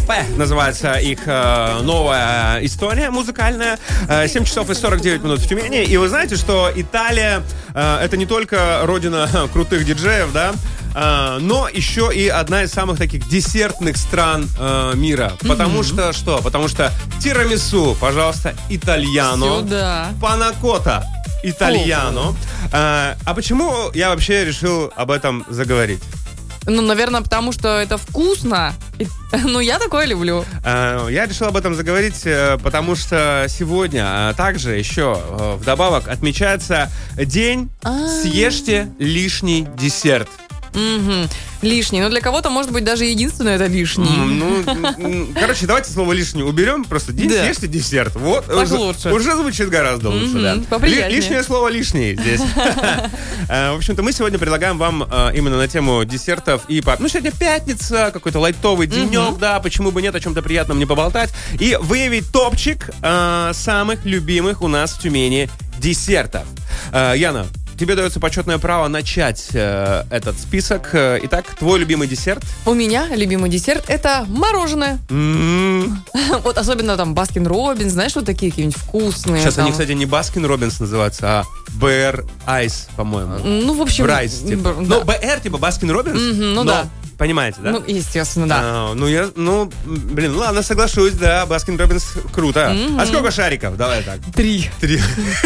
П называется их новая история музыкальная. 7 часов и 49 минут в Тюмени. И вы знаете, что Италия это не только родина крутых диджеев, да, но еще и одна из самых таких десертных стран мира. Потому что что? Потому что тирамису, пожалуйста, итальяно. Панакота, итальяно. А почему я вообще решил об этом заговорить? Ну, наверное, потому что это вкусно. Ну, я такое люблю. Я решил об этом заговорить, потому что сегодня также еще вдобавок отмечается день «Съешьте лишний десерт». Лишний. Но для кого-то, может быть, даже единственное это лишний. Короче, давайте слово «лишний» уберем. Просто съешьте десерт. Вот. Уже звучит гораздо лучше, да. Поприятнее. Лишнее слово «лишний» здесь. В общем-то, мы сегодня предлагаем вам именно на тему десертов и... Ну, сегодня пятница, какой-то лайтовый денек, да, почему бы нет, о чем-то приятном не поболтать. И выявить топчик самых любимых у нас в Тюмени десертов. Яна, тебе дается почетное право начать этот список. Итак, твой любимый десерт? У меня любимый десерт — это мороженое. Вот особенно там Баскин Роббинс, знаешь, вот такие какие-нибудь вкусные. Сейчас они, кстати, не Баскин Роббинс называются, а БР Айс, по-моему. Ну, в общем... Брайс, типа. Ну, БР, типа Баскин Роббинс? Ну, да. Понимаете, да? Ну, естественно, да. Ладно, соглашусь, да, Баскин Роббинс круто. А сколько шариков? Давай так. 3. 3.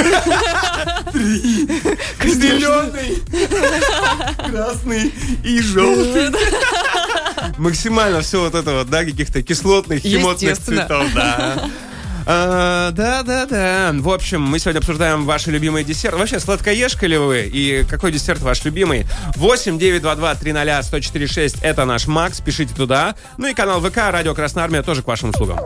Зеленый, красный и желтый. Максимально все вот это вот, да, каких-то кислотных, химотных цветов, да. Да. В общем, мы сегодня обсуждаем ваши любимые десерты. Вообще, сладкоежка ли вы? И какой десерт ваш любимый? 8-922-300-1046. Это наш Макс. Пишите туда. Ну и канал ВК, Радио Красная Армия тоже к вашим услугам.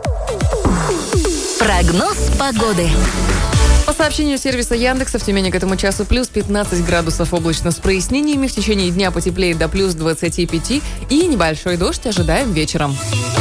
Прогноз погоды. По сообщению сервиса Яндекса, в Тюмени к этому часу плюс 15 градусов облачно с прояснениями. В течение дня потеплеет до плюс 25. И небольшой дождь ожидаем вечером.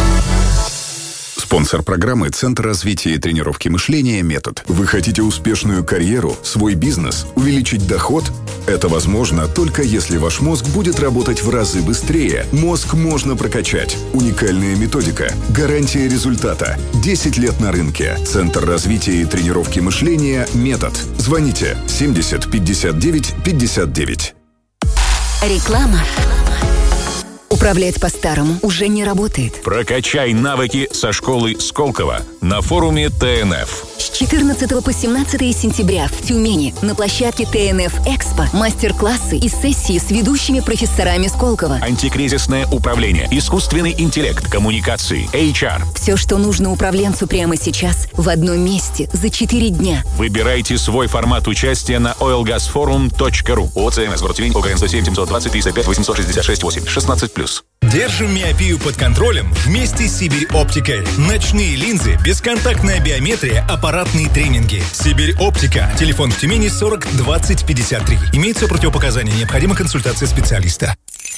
Спонсор программы — Центр развития и тренировки мышления «Метод». Вы хотите успешную карьеру, свой бизнес, увеличить доход? Это возможно только если ваш мозг будет работать в разы быстрее. Мозг можно прокачать. Уникальная методика. Гарантия результата. 10 лет на рынке. Центр развития и тренировки мышления «Метод». Звоните 70 59 59. Реклама. Управлять по-старому уже не работает. Прокачай навыки со школы Сколково на форуме ТНФ. С 14 по 17 сентября в Тюмени на площадке ТНФ Экспо мастер-классы и сессии с ведущими профессорами Сколково. Антикризисное управление, искусственный интеллект, коммуникации, HR. Все, что нужно управленцу прямо сейчас, в одном месте за 4 дня. Выбирайте свой формат участия на oilgasforum.ru. ОЦМС, город Тюмень, ОГРН 107 720 35 866 8, 16+. Держим миопию под контролем вместе с Сибирь Оптикой. Ночные линзы, бесконтактная биометрия, аппаратные тренинги. Сибирь Оптика. Телефон в Тюмени 40 20 53. Имеются противопоказания. Необходима консультация специалиста.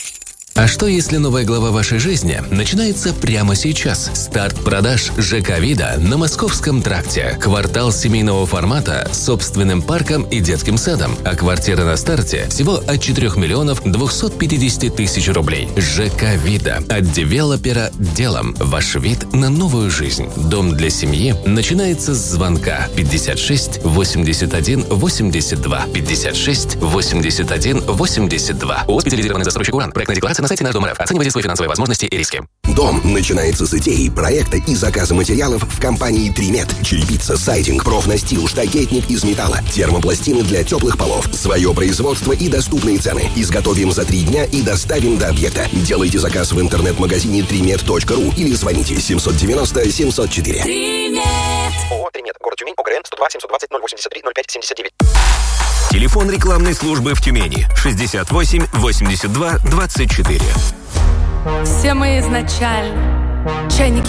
А что, если новая глава вашей жизни начинается прямо сейчас? Старт продаж ЖК «Вида» на Московском тракте. Квартал семейного формата с собственным парком и детским садом. А квартира на старте всего от 4 миллионов 250 тысяч рублей. ЖК «Вида». От девелопера делом. Ваш вид на новую жизнь. Дом для семьи начинается с звонка 56 81 82. 56 81 82. ООО «Специализированный застройщик «Уран». Проектная декларация на сайте «Наш Дом РФ». Оценивайте свои финансовые возможности и риски. Дом начинается с идеи, проекта и заказа материалов в компании «Тримет». Черепица, сайдинг, профнастил, штакетник из металла, термопластины для теплых полов. Свое производство и доступные цены. Изготовим за 3 дня и доставим до объекта. Делайте заказ в интернет-магазине trimet.ru или звоните 790 704. Тримет. ООО «Тримет». Город Тюмень. ОГРН 102 720 083 05 79. Телефон рекламной службы в Тюмени 68 82 24. Все мы изначально чайники